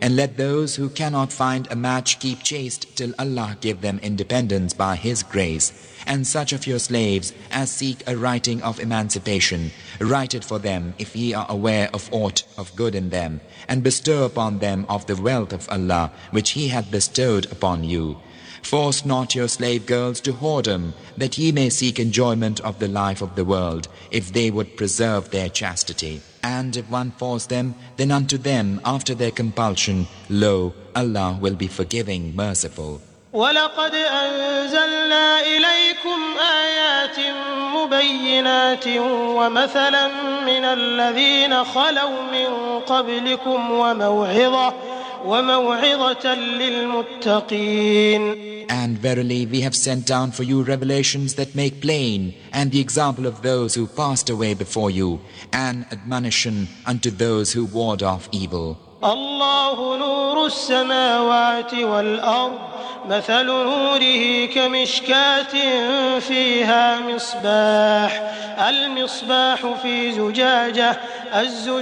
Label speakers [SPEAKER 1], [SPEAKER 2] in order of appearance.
[SPEAKER 1] And let those who cannot find a match keep chaste till Allah give them independence by His grace. And such of your slaves as seek a writing of emancipation, write it for them if ye are aware of aught of good in them, and bestow upon them of the wealth of Allah which He hath bestowed upon you. Force not your slave girls to whoredom, that ye may seek enjoyment of the life of the world, if they would preserve their chastity. And if one force them, then unto them after their compulsion, lo, Allah will be forgiving, merciful.
[SPEAKER 2] وَلَقَدْ أَنزَلْنَا إِلَيْكُمْ آيَاتٍ مُبَيِّنَاتٍ وَمَثَلًا مِنَ الَّذِينَ خَلَوْا مِن قَبْلِكُمْ وَمَوْعِظَةً لِلْمُتَّقِينَ.
[SPEAKER 1] And verily we have sent down for you revelations that make plain, and the example of those who passed away before you, and admonition unto those who ward off evil.
[SPEAKER 2] الله نور السماوات والأرض مثل نوره كمشكاة فيها مصباح المصباح في زجاجة